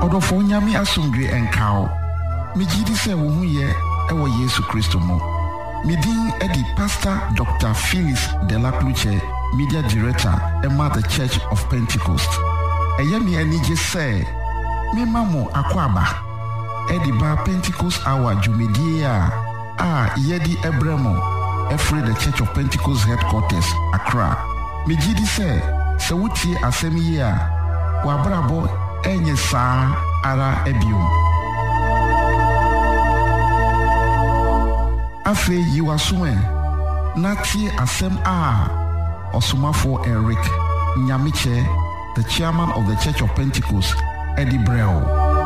Odofo nyame asomdwe enkao. Mejidi se wo hu ye ewo Yesu Kristo mo. Midin edi Pastor Dr. Phyllis Delacluche, Media Director, Emma the Church of Pentecost. Eyemi enije se me mamo akwaba. Edi ba Pentecost hour jumedie yedi Ebremo Efre the Church of Pentecost headquarters Accra. Mejidi se wutie asem yi a wabrabo enye saa ara ebium. Afe yiwasome nati asem Osumafo Eric Nyamiche, the chairman of the Church of Pentecost, Eddie Brell.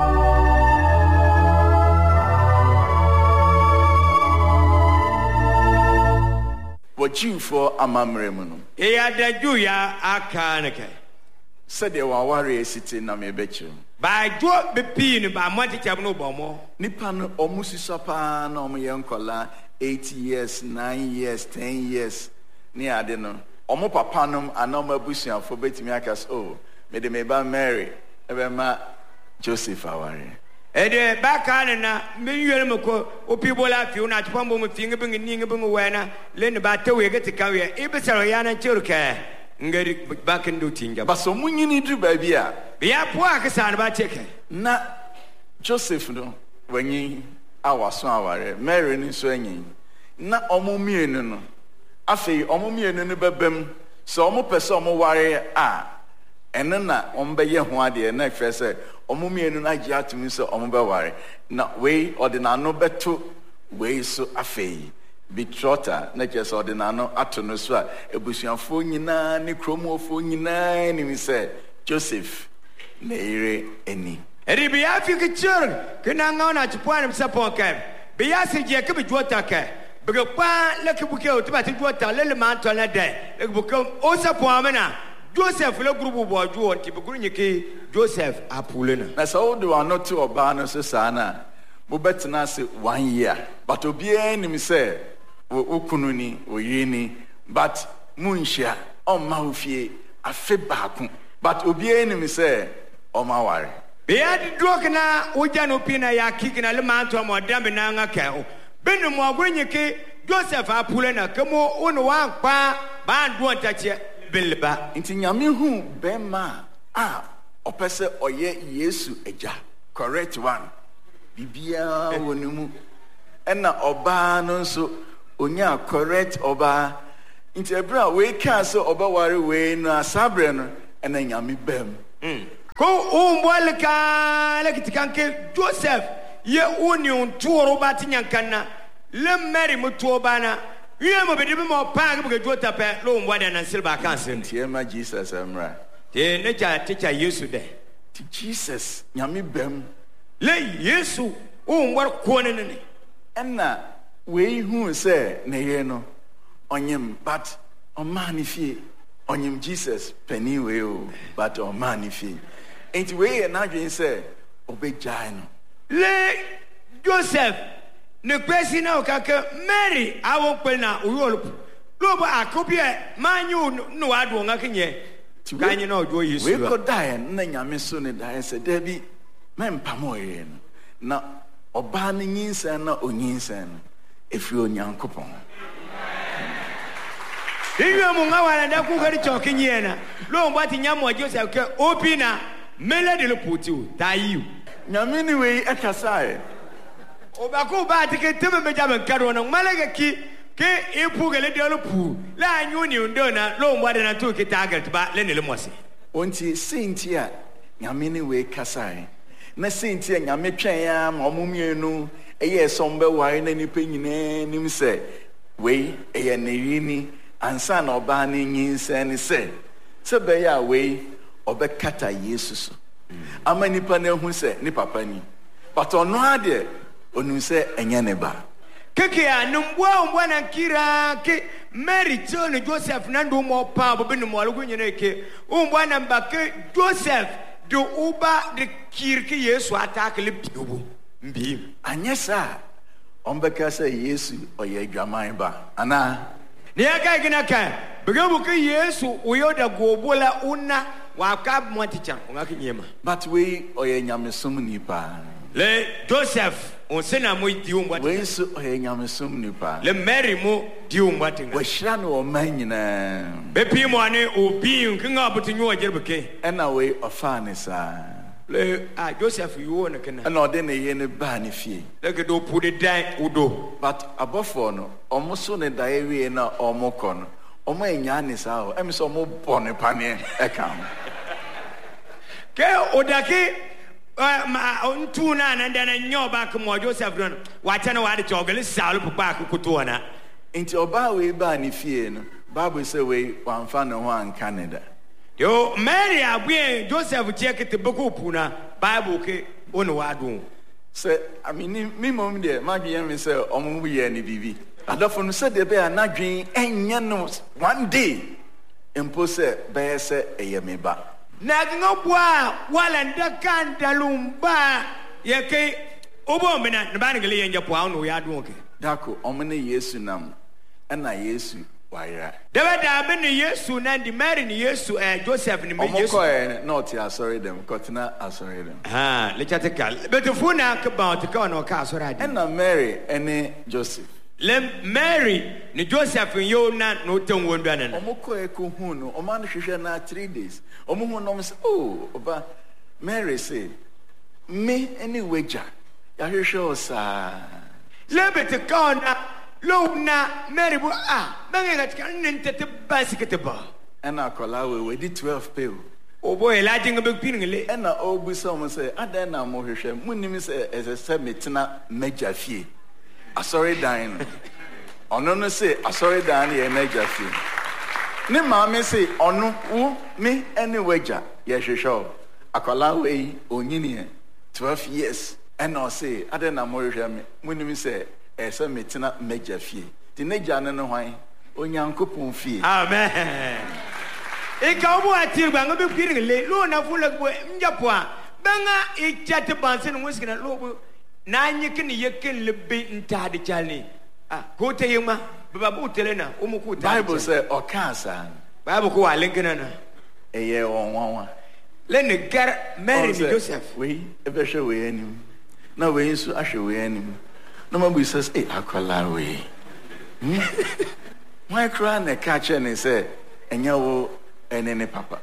What you for amamremuno? Eya da juya akaneke. Said they were warriors sitting na me betchu. By jo be pin ba monti chabno bomo. Nipan omusisapa na omoyenkola 8 years, 9 years, 10 years. Ni ade no. Omo papa nom anoma busuafo betimi akas me de meba Mary ebema Joseph aware. Ede baka na me yere meko opibola fi una tpambo mu finge bingi ninge bingi wena le ne ba tewe gete kawe ibesaro yana chiruke ngari bakendo tinga. Baso munyini dru ba bia. Bia po akasa na ba cheke. Na Joseph no wanyi awaso aware Mary ni so anyi. Na omo mienu no afei omo mienu no bebem so omo pese omo ware ene na ombeye ho ade na fese omo mienu na agi atumi so omo be ware na we ordinano beto we so afei bitrota na kese ordinano ato no so a ebusuafo nyina ne kromofo nyina ni mi se Joseph na ire eni eri bia fi kichur kina ngona chipwana msaponke bia se je ke bijota ke bege pa le ke buke o tibati jota le manto na de le buke o se poamena Joseph le groupe boju on ti buguru nyike Joseph apulena na so do not to oba no so sana mo betina se 1 year but obie nim se okunu ni oyini but munhia on ma ofie afe baako but obie nim se o ma ware bia di dokna uja no pina ya kikina le manto mo dambe na ngaka o benu mo aguru nyike Joseph apulena kemo onu wa pa ba ndo ntache belba inti nyame hu bema opese oye Yesu eja correct one bibia wonimu ena oba no nso onya correct oba inti ebra we ka so oba ware we no asabre no ena nyame bem ko umbwalika lekitikanke Joseph ye uni unturo batinyankana le Mary mutobana yemo bedi mo pa ke jota pe lo mbwada na silba kanse tiema Jesus amra te ne cha teacher Yesu de ti Jesus nyame bem le Yesu umbwar ko ne enna we hu se ne ye no onyem but on man fie onyem Jesus pani we o but on man fie enti we na dwen se obejai no le Joseph ne kwesi na okaka Mary awon pe na oyolupu lo ba akobie manyu no ado ngakenye kanyi na ojo Yesu we ko die na nyame so ne die se da bi mempa mo ye no na oba ne nyinsa na onyinsa no efi onyankopon iwe mu ngawala da ku gari chokinye na lo mbati nyamo Joseph ke opina mele de le putu tayu nyame ni we akasae obako ba tike teme meja menkaro na malaga ki ke ipugele de lo pu la nyuni ndona lo mbade na to ke target ba le ne le mose onti sintia nyame ni we kasae na sintia nyame twen ya ma omumienu eye sombe ware na nipa nyina nim se we eye ne yini ansa na oba ne nyinsa ne se be ya we obekata Yesu so ama nipa na hu se ni papa ni but ono ade onu se enye ne ba keke anumbwa na kira ke Mary tone Joseph na ndo mo pa bo benu mo algo nyene ke umbwa na mbake Joseph do uba de kirke Yesu attack le biobo mbi anyesa ombeka se Yesu oye dwaman ba ana ne aka gina ka begabu ke Yesu uyoda gobola una waka monticha ngaki nyema. But we oye nyamesum nipa. Le Joseph on sena mo diumba. We so oye nyamesum nipa. Le Mary mo diumba tinga. We shira no man nyina. Be pi mo ane obi nkinga botinyo ajerbeke. Ena we ofa ne sa. Le Joseph you na kana. Ena ode ne ye ne ba ne fie. Le ke do pu de dan udo. But abofo no omo so ne dae wie na omo kɔ no. Omo enya ne sa o. Em so omo bone pane e kam. Ke odaki ontu na na ndana nyo ba ka mo Joseph don wacha na wade chogele salu papa akukuto na Inti oba we ba ne fie no Bible say we wamfa ne ho an Canada. Yo Mary abue Joseph check te boko puna Bible ke onu wadu. Say I mean me mom there ma dwen me say omo bu ye ne bibi. Adofo no say de be anadwen enye no one day impose be say eye me ba. Na ngobwa wala ndaka ndalumba yeke obo mena na ba ngele yenja po anu ya adu ke. Dako omo ne Yesu nam na Yesu wayra. Debe da be ne Yesu na ndi Mary ne Yesu Joseph ne me Yesu. Omo ko not ya sorry them kotina asori them. Le chatekal. Betufuna ke ba o ka no ka asori adi. Na Mary ene Joseph. Le Mary ni Joseph yo na no ten wondu na. Omo ko e ko hu no omo an hwehwe na 3 days. Omo hu no say oh oba Mary say me any wager. Ya hwehwe o sa. Le bete ka na lo na Mary bo bange ga kan ntete basikete ba. Ena kola we di 12 pay. O boy la jinga be pingle. Ena obu so mo say adan na mo hwehwe munim say ese metena meja fie. Asori dan ono no say asori dan ye meja fie. Ne maame say ono wo me any wager ye hwehwe akola we onyini 12 years and I say adan na mo hwehwe me munim say ese metena meja fie. Ti neja ne no hwan onyankopon fie. Amen. E ka obo atir ba ngo be pingle lo na fu le bo njapo a banga e chate banse no musikina lo bo na nyikin yekin lebe ntade chali ko te yema baba utelena umuku ta Bible say okasa Bible ko walenkena na eye onwanwa le ne gar Mary ni Joseph we ebe hwe we anim na we nso ahwe we anim no mabu says akola we why cry na catch and say enya wo enene papa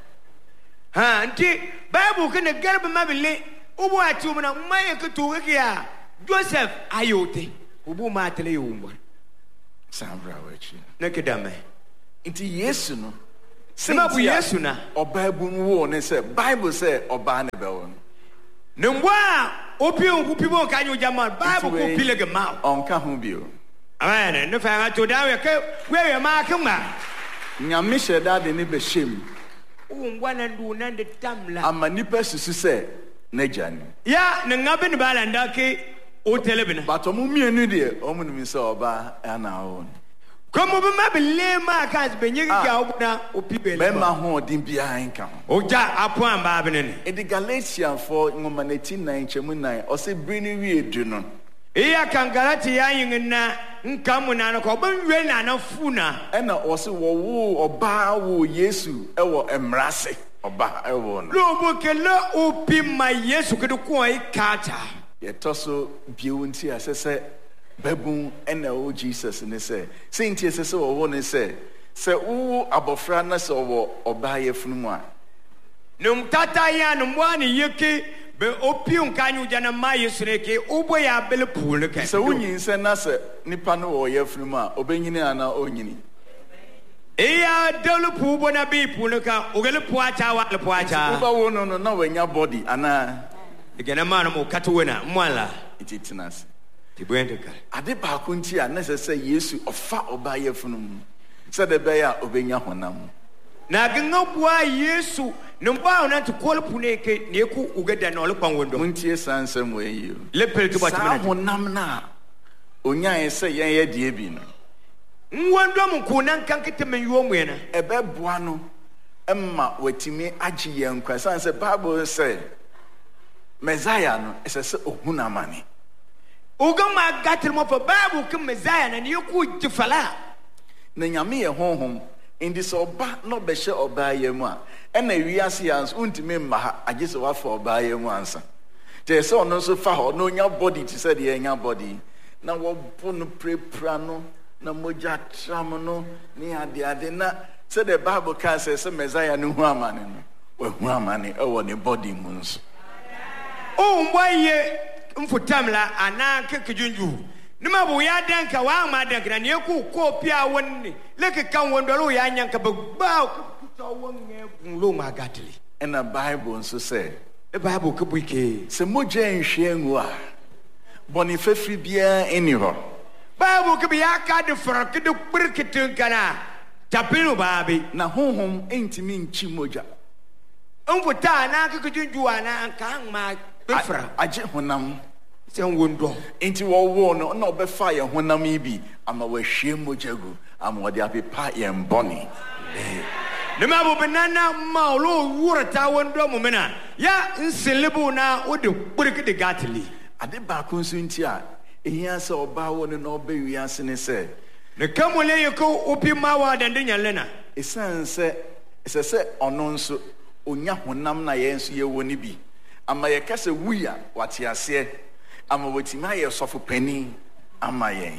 nti Bible ke ne gar be mabele ubu ati umna maye ke tuwe ke ya Joseph ayote ubu ma tele yumba sabra wechi na kedame inti Yesu no sema bu Yesu na oba bu wo ne say Bible say oba ne be wo ne mbwa opi onku pibo ka nyu jama Bible ko pile ge ma onka ho bio amen ne fa to dawe ke we ma kema nyame sheda de ne be shem ungwana ndu na de tamla ama nipa susu say nejani ya ne ngabe ne bala ndake o telebina but omo mienu de omo nimi say oba ana ho komo be mabele ma ka benye ga obuna opibele be ma ho odin bia nka ho oja apo amba benene e the Galatians for ngoma 89 chemu 9 o say brini wie du no iya kan Galati ya yin na nkamu na ko ban we na na funa e na o say wo oba wo Yesu e wo emrase oba e wo no lo bo ke lo opi ma Yesu ke ko ai kata ye toso biewunti asese babun ena o Jesus ne say senti asese wo ne say se wo abofra na se wo oba ye funu mu a num tata ya num wani yeke be opi nkanyu jana ma Yesu ne ke ubo ya bele pule ke se wunyin se na se nipa no wo ye funu mu a obenyini ana onyini iya develop ubo na bi pule ka ogele puacha wa le puacha uba wo no na wanya body ana igena ma no mo katwena mwala ititinas tibwende ka ade ba ko nti a na se Yesu ofa oba ye funu mu se de be ya obenya honam na gngabua Yesu numba ona to kolpune ke ne ku ugeda na olpan wondo muntie sansem we yi le pelto batmene honam na onya ese yen ye die bi no nwondo mu kunan kankete men yomu na ebe boa no emma watimi agi yen kwa sanse Bible say Messiah no ese ohunamani ugama gatir mo fa Bible ke Messiah na ne ku jifala na nyame ye honhom In this oba no beshe oba yemu ena wiase ans untimi mma ha agese wa fa oba yemu ansa te se ono so fa ho no nya body ti se de nya body na wo bo no prepra no na moja tram no ni ade na se the Bible can say se Messiah no hu amane no we hu amane e wo ne body mu nso o mwaye mfutamla ana kekejunju nima bu ya danka wa ma danka ne ku ko pia wonni leke kan wondo lo ya nyanka ba kuta wonne lo ma gatili and the Bible nso say the Bible ke buike se moja nhwe ngu a boni fefri bia eni ho Bible ke bia ka de fro ke de burkitun kana tapinu babi na honhom entimi nchi moja mfuta na kekejunju ana kan ma befra agye honam se wondo enti wo no na obefa ye honam ibi ama wahwie mojagu ama wode apepa ye mboni ne ma bo benana ma lo wurata wondo mumena ya nselebu na ode burki de gatili ade ba ko nso nti a ehia se oba wo ne no be wiase ne se ne kamole ye ko opi ma wa dande nyalena esanse se ono nso onya honam na ye nso ye woni bi ama ye kase wuya wate ase ama watima ye sofo pani ama ye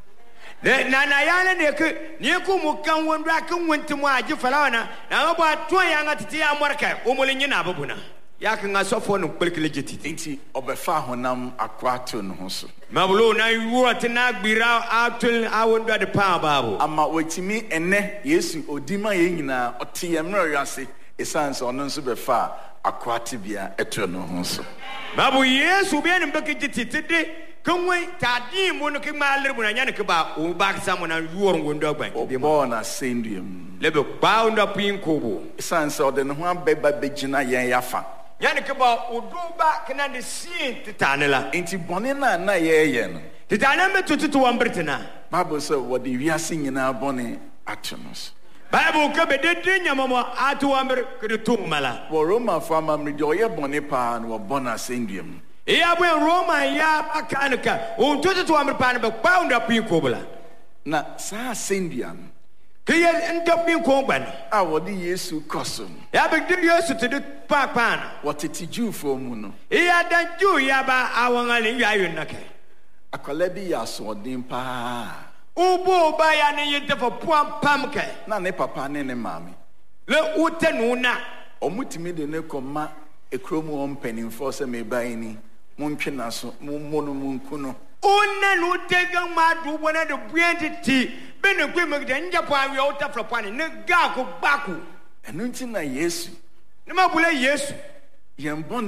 na yana ne ke ne ku mu kan wondo akan wontimu aji falawana na ba to ya ngatiti ya morka o molinyi na babuna ya kan asofo no kpelkele jetiti enti obefa honam akwato no ho so mabulo na yuwate na gbira atul awondo de pa babu ama watimi ene Yesu odima ye nyina ote ye mmerɛ ase esanse ono nso befa akwate bia eto no ho so babu Yesu bia ne mbeke jetiti kanwe tadi mu no ke maler bu na nya ne ke ba o ba samu na yuwor wondo agban bi mo na senduem lebe ba ondo pin kobo esanse ode ne ho abeba begina yen yafa nya ne ke ba odo ba kana de sin titanela enti bone na ye no titana metututu wambritina Bible say wode wiase nyina bone atonos Bible ke be de nyamamo atu wambr ke de tumala wo Roma fama mrijo ye bone pa no bona senduem ya bu Roma ya bakanka o tututu wambr pa no ba ondo pin kobola na sa senduam ke ye ndo pin ko gban a wode Yesu koso ya be de Yesu te de pa na wotete Jufo mu no ya dan ju ya ba awangale ya yunake akwala bi ya so odin pa ubo ba ya ne yente fo pam ke na ne papa ne ne mami le utenu na omutimi de ne koma ekromu ompanimfo se me baini montwe na so mono munkuno onna no tega ma du bona de buentiti be ne kwem de njapo awe o tafra pane ne ga ko baku enu nti na Yesu ne ma bule Yesu yembo